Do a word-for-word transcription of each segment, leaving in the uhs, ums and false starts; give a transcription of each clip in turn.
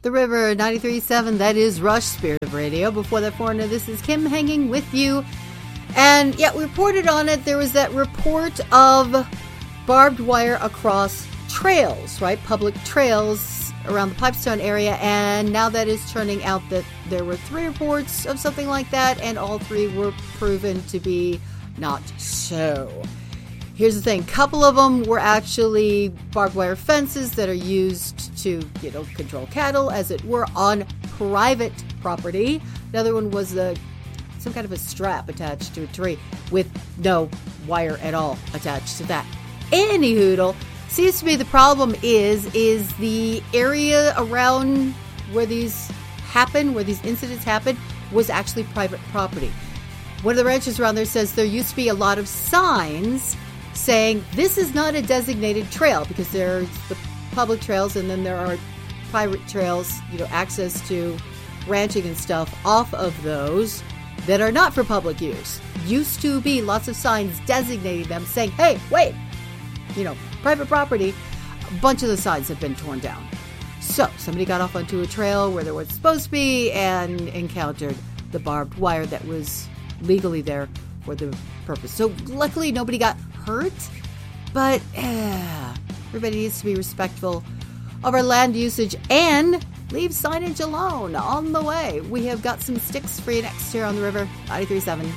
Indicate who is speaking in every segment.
Speaker 1: The River ninety-three point seven, that is Rush Spirit of Radio. Before that, foreigner, this is Kim hanging with you. And yeah, we reported on it. There was that report of barbed wire across trails, right? Public trails around the Pipestone area. And now that is turning out that there were three reports of something like that, and all three were proven to be not so. Here's the thing. A couple of them were actually barbed wire fences that are used to, you know, control cattle, as it were, on private property. Another one was a, some kind of a strap attached to a tree with no wire at all attached to that. Any hoodle, seems to be the problem is, is the area around where these happen, where these incidents happen, was actually private property. One of the ranchers around there says there used to be a lot of signs saying this is not a designated trail, because there's the public trails and then there are private trails, you know, access to ranching and stuff off of those that are not for public use. Used to be lots of signs designating them, saying, hey, wait, you know, private property. A bunch of the signs have been torn down. So somebody got off onto a trail where there was supposed to be and encountered the barbed wire that was legally there for the purpose. So luckily nobody got hurt, but uh, everybody needs to be respectful of our land usage and leave signage alone. On the way, we have got some sticks for you next here on The River ninety-three point seven.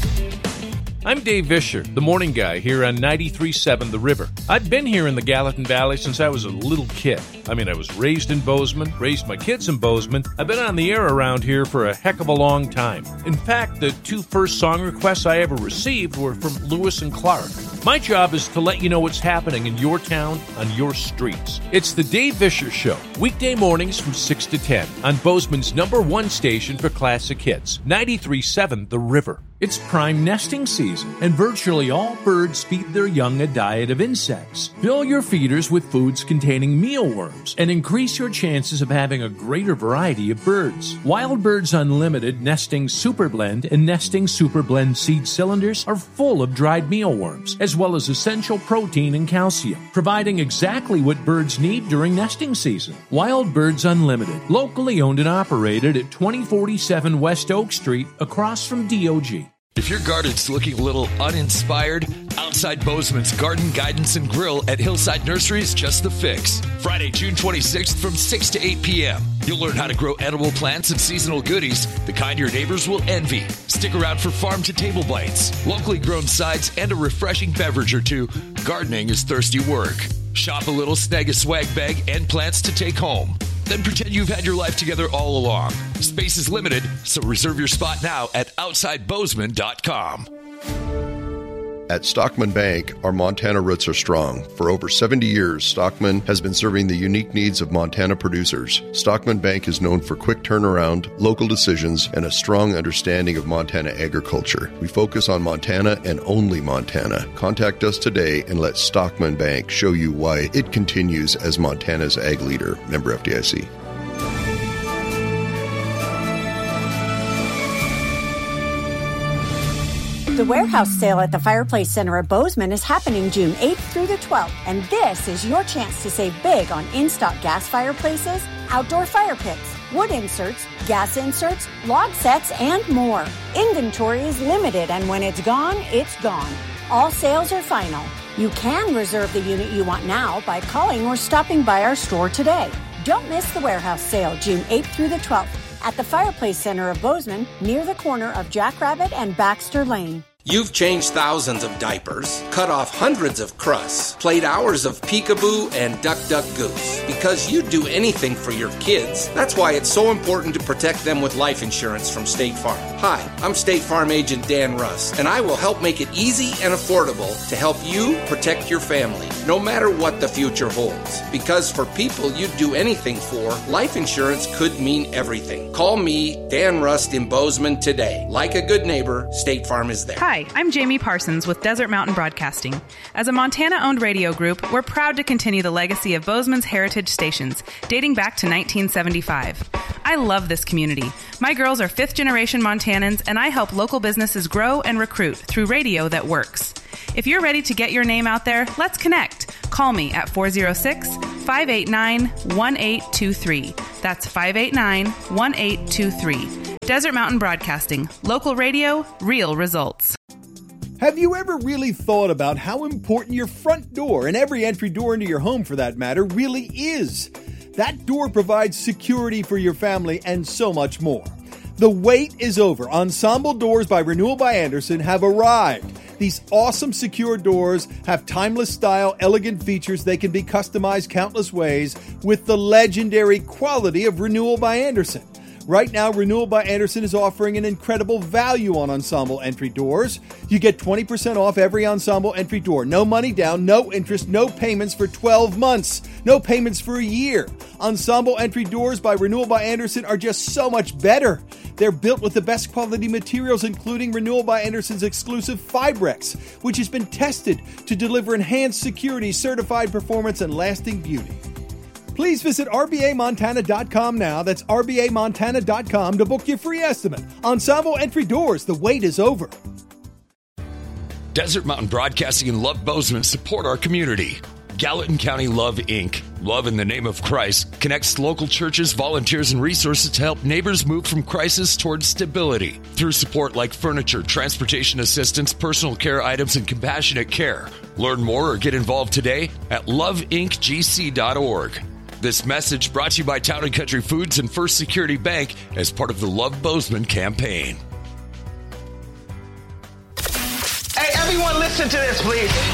Speaker 2: I'm Dave Vischer, the morning guy here on ninety-three point seven The River. I've been here in the Gallatin Valley since I was a little kid. I mean, I was raised in Bozeman, raised my kids in Bozeman. I've been on the air around here for a heck of a long time. In fact, the two first song requests I ever received were from Lewis and Clark. My job is to let you know what's happening in your town, on your streets. It's the Dave Vischer Show, weekday mornings from six to ten on Bozeman's number one station for classic hits, ninety-three point seven The River. It's prime nesting season, and virtually all birds feed their young a diet of insects. Fill your feeders with foods containing mealworms and increase your chances of having a greater variety of birds. Wild Birds Unlimited Nesting Super Blend and Nesting Super Blend seed cylinders are full of dried mealworms, as well as essential protein and calcium, providing exactly what birds need during nesting season. Wild Birds Unlimited, locally owned and operated at twenty forty-seven West Oak Street, across from D O G.
Speaker 3: If your garden's looking a little uninspired, Outside Bozeman's Garden Guidance and Grill at Hillside Nursery is just the fix. Friday, June twenty-sixth from six to eight p.m. You'll learn how to grow edible plants and seasonal goodies, the kind your neighbors will envy. Stick around for farm-to-table bites, locally grown sides, and a refreshing beverage or two. Gardening is thirsty work. Shop a little, snag a swag bag, and plants to take home. Then pretend you've had your life together all along. Space is limited, so reserve your spot now at outside bozeman dot com.
Speaker 4: At Stockman Bank, our Montana roots are strong. For over seventy years, Stockman has been serving the unique needs of Montana producers. Stockman Bank is known for quick turnaround, local decisions, and a strong understanding of Montana agriculture. We focus on Montana and only Montana. Contact us today and let Stockman Bank show you why it continues as Montana's ag leader. Member F D I C.
Speaker 5: The warehouse sale at the Fireplace Center of Bozeman is happening June eighth through the twelfth, and this is your chance to save big on in-stock gas fireplaces, outdoor fire pits, wood inserts, gas inserts, log sets, and more. Inventory is limited, and when it's gone, it's gone. All sales are final. You can reserve the unit you want now by calling or stopping by our store today. Don't miss the warehouse sale June eighth through the twelfth. At the Fireplace Center of Bozeman, near the corner of Jackrabbit and Baxter Lane.
Speaker 6: You've changed thousands of diapers, cut off hundreds of crusts, played hours of peekaboo and duck duck goose. Because you'd do anything for your kids. That's why it's so important to protect them with life insurance from State Farm. Hi, I'm State Farm Agent Dan Russ, and I will help make it easy and affordable to help you protect your family, no matter what the future holds. Because for people you'd do anything for, life insurance could mean everything. Call me, Dan Rust in Bozeman today. Like a good neighbor, State Farm is there.
Speaker 7: Hi, I'm Jamie Parsons with Desert Mountain Broadcasting. As a Montana-owned radio group, we're proud to continue the legacy of Bozeman's heritage stations, dating back to nineteen seventy-five. I love this community. My girls are fifth-generation Montanans, and I help local businesses grow and recruit through radio that works. If you're ready to get your name out there, let's connect. Call me at four oh six, five eight nine, one eight two three. That's five eight nine, one eight two three. Desert Mountain Broadcasting. Local radio, real results.
Speaker 8: Have you ever really thought about how important your front door, and every entry door into your home for that matter, really is? That door provides security for your family and so much more. The wait is over. Ensemble Doors by Renewal by Andersen have arrived. These awesome secure doors have timeless style, elegant features. They can be customized countless ways with the legendary quality of Renewal by Andersen. Right now, Renewal by Andersen is offering an incredible value on Ensemble entry doors. You get twenty percent off every Ensemble entry door. No money down, no interest, no payments for twelve months. No payments for a year. Ensemble entry doors by Renewal by Andersen are just so much better. They're built with the best quality materials, including Renewal by Andersen's exclusive Fibrex, which has been tested to deliver enhanced security, certified performance, and lasting beauty. Please visit R B A Montana dot com now. That's R B A Montana dot com to book your free estimate. Ensemble entry doors, the wait is over.
Speaker 3: Desert Mountain Broadcasting and Love Bozeman support our community. Gallatin County Love, Incorporated. Love in the Name of Christ connects local churches, volunteers, and resources to help neighbors move from crisis towards stability through support like furniture, transportation assistance, personal care items, and compassionate care. Learn more or get involved today at love inc g c dot org. This message brought to you by Town and Country Foods and First Security Bank as part of the Love Bozeman campaign.
Speaker 9: Hey, everyone listen to this, please.